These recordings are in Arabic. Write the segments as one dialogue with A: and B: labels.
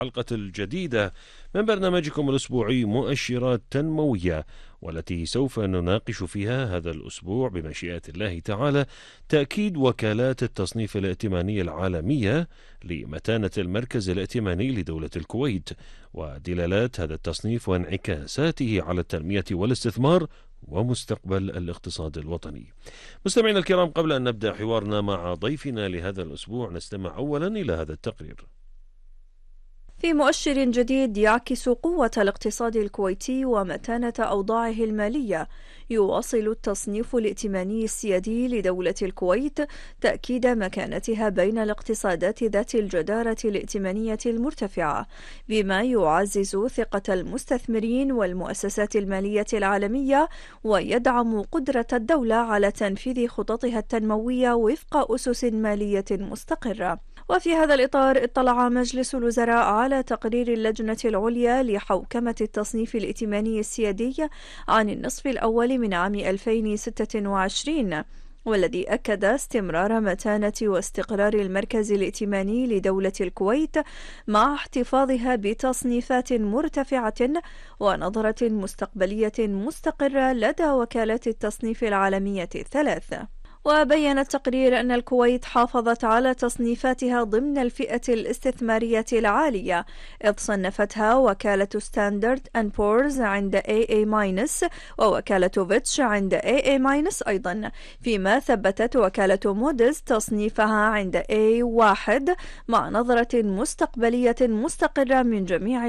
A: الحلقة الجديدة من برنامجكم الأسبوعي مؤشرات تنموية، والتي سوف نناقش فيها هذا الأسبوع بمشيئة الله تعالى تأكيد وكالات التصنيف الائتماني العالمية لمتانة المركز الائتماني لدولة الكويت، ودلالات هذا التصنيف وانعكاساته على التنمية والاستثمار ومستقبل الاقتصاد الوطني. مستمعينا الكرام، قبل أن نبدأ حوارنا مع ضيفنا لهذا الأسبوع نستمع أولا إلى هذا التقرير.
B: في مؤشر جديد يعكس قوة الاقتصاد الكويتي ومتانة أوضاعه المالية، يواصل التصنيف الائتماني السيادي لدولة الكويت تأكيد مكانتها بين الاقتصادات ذات الجدارة الائتمانية المرتفعة، بما يعزز ثقة المستثمرين والمؤسسات المالية العالمية، ويدعم قدرة الدولة على تنفيذ خططها التنموية وفق أسس مالية مستقرة. وفي هذا الإطار اطلع مجلس الوزراء على تقرير اللجنة العليا لحوكمة التصنيف الائتماني السيادي عن النصف الأول من عام 2026، والذي أكد استمرار متانة واستقرار المركز الائتماني لدولة الكويت مع احتفاظها بتصنيفات مرتفعة ونظرة مستقبلية مستقرة لدى وكالات التصنيف العالمية الثلاث. وبين التقرير أن الكويت حافظت على تصنيفاتها ضمن الفئة الاستثمارية العالية، إذ صنفتها وكالة ستاندرد أند بورز عند AA- ووكالة فيتش عند AA- أيضا، فيما ثبتت وكالة موديز تصنيفها عند A1 مع نظرة مستقبلية مستقرة من جميع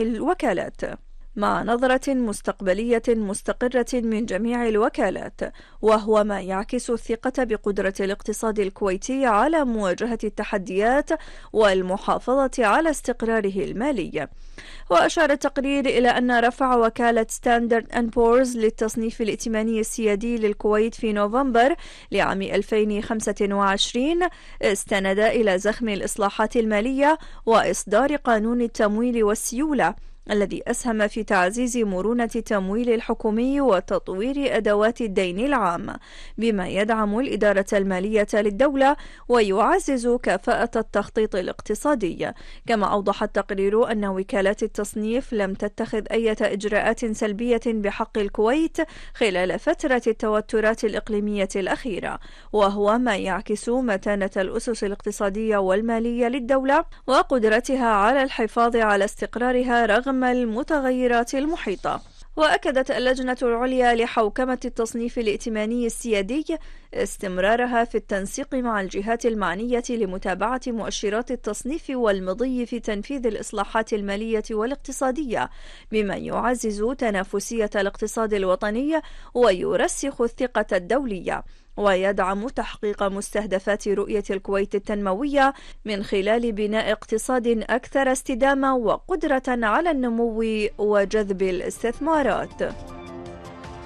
B: الوكالات، وهو ما يعكس الثقة بقدرة الاقتصاد الكويتي على مواجهة التحديات والمحافظة على استقراره المالي. وأشار التقرير إلى أن رفع وكالة ستاندرد أند بورز للتصنيف الائتماني السيادي للكويت في نوفمبر لعام 2025 استند إلى زخم الإصلاحات المالية وإصدار قانون التمويل والسيولة، الذي أسهم في تعزيز مرونة التمويل الحكومي وتطوير أدوات الدين العام، بما يدعم الإدارة المالية للدولة ويعزز كفاءة التخطيط الاقتصادي. كما أوضح التقرير أن وكالات التصنيف لم تتخذ أي إجراءات سلبية بحق الكويت خلال فترة التوترات الإقليمية الأخيرة، وهو ما يعكس متانة الأسس الاقتصادية والمالية للدولة وقدرتها على الحفاظ على استقرارها رغم المتغيرات المحيطة. وأكدت اللجنة العليا لحوكمة التصنيف الائتماني السيادي استمرارها في التنسيق مع الجهات المعنية لمتابعة مؤشرات التصنيف والمضي في تنفيذ الإصلاحات المالية والاقتصادية، بما يعزز تنافسية الاقتصاد الوطني ويرسخ الثقة الدولية، ويدعم تحقيق مستهدفات رؤية الكويت التنموية من خلال بناء اقتصاد أكثر استدامة وقدرة على النمو وجذب الاستثمارات.